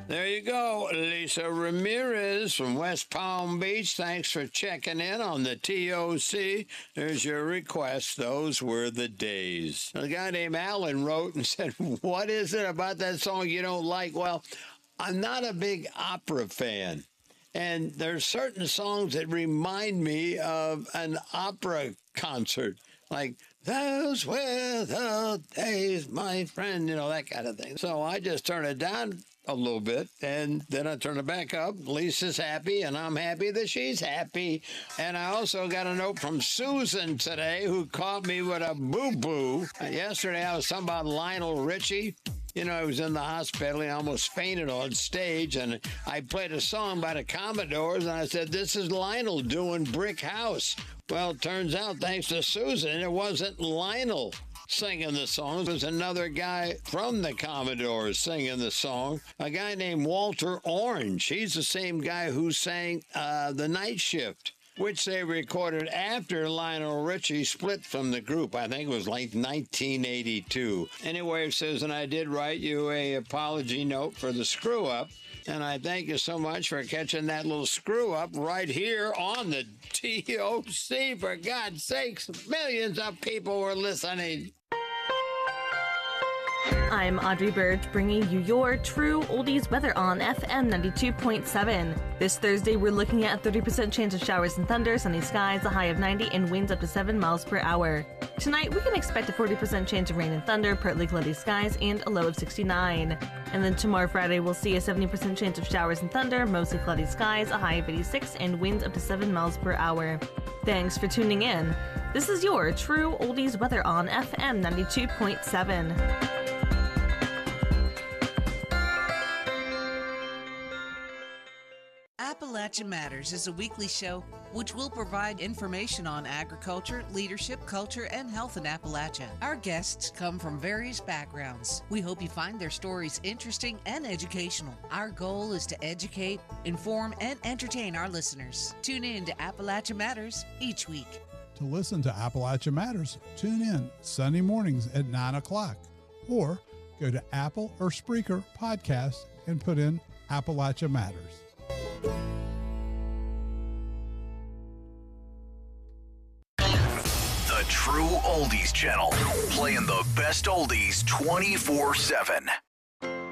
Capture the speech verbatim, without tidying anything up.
There you go, Lisa Ramirez from West Palm Beach. Thanks for checking in on the T O C. There's your request. Those were the days. A guy named Alan wrote and said, what is it about that song you don't like? Well, I'm not a big opera fan. And there's certain songs that remind me of an opera concert, like those were the days, my friend, you know, that kind of thing. So I just turn it down a little bit, and then I turn it back up. Lisa's happy, and I'm happy that she's happy. And I also got a note from Susan today, who caught me with a boo-boo. Yesterday, I was talking about Lionel Richie. You know, I was in the hospital. He almost fainted on stage, and I played a song by the Commodores, and I said, this is Lionel doing Brick House. Well, it turns out, thanks to Susan, it wasn't Lionel singing the song. It was another guy from the Commodores singing the song, a guy named Walter Orange. He's the same guy who sang uh, The Night Shift, which they recorded after Lionel Richie split from the group. I think it was like nineteen eighty-two. Anyway, Susan, I did write you a apology note for the screw-up, and I thank you so much for catching that little screw-up right here on the T O C. For God's sakes, millions of people were listening. I'm Audrey Bird, bringing you your true oldies weather on F M ninety-two point seven. This Thursday, we're looking at a thirty percent chance of showers and thunder, sunny skies, a high of ninety, and winds up to seven miles per hour. Tonight, we can expect a forty percent chance of rain and thunder, partly cloudy skies, and a low of sixty-nine. And then tomorrow, Friday, we'll see a seventy percent chance of showers and thunder, mostly cloudy skies, a high of eighty-six, and winds up to seven miles per hour. Thanks for tuning in. This is your true oldies weather on F M ninety-two point seven. Appalachia Matters is a weekly show which will provide information on agriculture, leadership, culture, and health in Appalachia. Our guests come from various backgrounds. We hope you find their stories interesting and educational. Our goal is to educate, inform, and entertain our listeners. Tune in to Appalachia Matters each week. To listen to Appalachia Matters, tune in Sunday mornings at nine o'clock, or go to Apple or Spreaker Podcast and put in Appalachia Matters. The True Oldies Channel, playing the best oldies twenty-four seven.